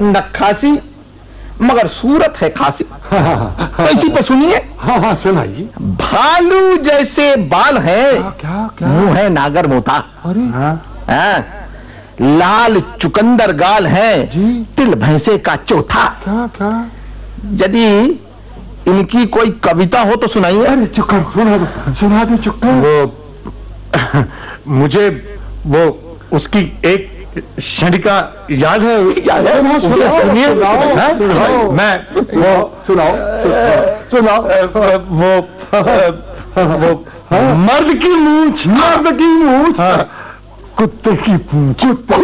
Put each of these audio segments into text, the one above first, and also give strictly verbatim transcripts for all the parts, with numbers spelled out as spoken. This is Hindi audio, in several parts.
नक्काशी मगर सूरत है खासी। तो इसी पर सुनिए। हाँ हाँ सुनाइए। भालू जैसे बाल है, क्या क्या? मुंह है नागर मोटा। अरे हाँ। हाँ, लाल चुकंदर गाल है जी। तिल भैंसे का चौथा। क्या क्या? यदि इनकी कोई कविता हो तो सुनाइए। अरे चुक्कर सुना दो, सुना दो चुक्कर। वो मुझे वो उसकी एक क्षणिका याद है। याद है? सुनाओ, सुनाओ, सुनिए। सुनाओ, हाँ? सुनाओ। मैं वो सुनाओ सुनाओ। वो वो मर्द की मूंछ, मर्द की मूंछ, कुत्ते की पूंछ,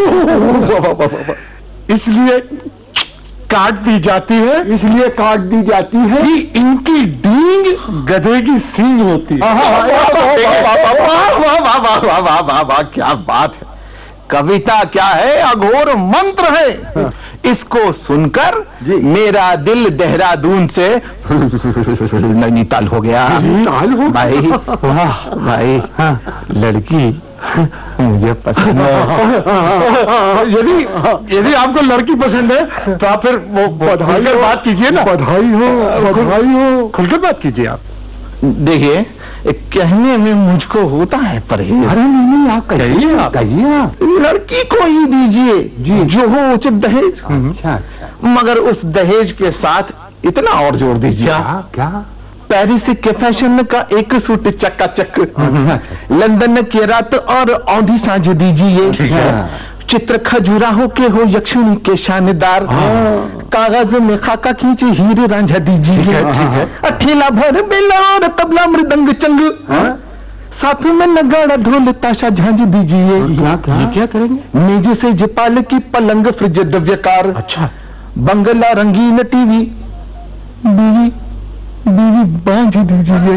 इसलिए काट दी जाती है इसलिए काट दी जाती है कि इनकी डींग गधे की सींग होती है। वाह वाह वाह वाह वाह वाह वाह, क्या बात है। कविता क्या है, अघोर मंत्र है। इसको सुनकर मेरा दिल देहरादून से नैनीताल हो गया। नैनीताल हो? भाई वाह भाई, लड़की मुझे पसंद है। यदि यदि आपको लड़की पसंद है तो आप फिर वो खुलकर बात कीजिए ना। बधाई हो, बधाई हो। खुलकर बात कीजिए आप। देखिए, कहने में मुझको होता है परहेज। अरे नहीं नहीं, आप कहिए, आप कहिए आप। लड़की को ही दीजिए जी। जो हो उचित दहेज। अच्छा अच्छा। मगर उस दहेज के साथ इतना और जोड़ दीजिए, क्या क्या? पेरिस के फैशन का एक सूट चक्का चक, लंदन के रात और औंधी सांझ दीजिए। चित्र खजुराहो के हो यक्षिणी के शानदार, कागज में खाका खींचे हीरे रांझा दीजिए। अठेला भर बेला और तबला मृदंग चंग, साथ में नगाड़ा ढोल ताशा झांझ दीजिए। क्या क्या? ये क्या करेंगे? मेज से जपाल की पलंग फ्रिज द्रव्यकार, अच्छा, बंगला रंगीन टीवी, बीवी बीवी बांझ दीजिए।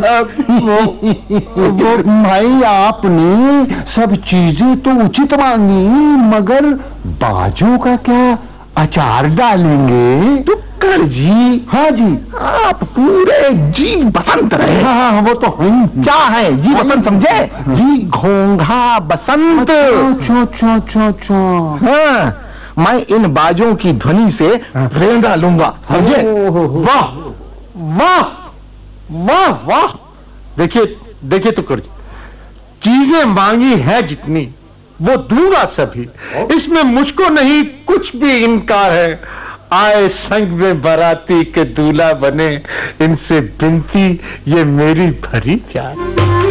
वो भाई आपने सब चीजें तो उचित मांगी, मगर बाजू का क्या अचार डालेंगे? तो कर जी। हाँ जी। आप पूरे जी बसंत रहे। हाँ हाँ, वो तो है। क्या है जी बसंत, समझे? जी घोंघा बसंत। अच्छा अच्छा अच्छा अच्छा। हाँ, मैं इन बाजों की ध्वनि से प्रेरणा लूंगा, समझे? वाह वाह वाह वाह। देखिए देखिए तो कर, चीजें मांगी है जितनी वो दूंगा सभी, इसमें मुझको नहीं कुछ भी इनकार है। आए संग में बाराती के दूल्हा बने, इनसे बिनती ये मेरी भरी प्यार।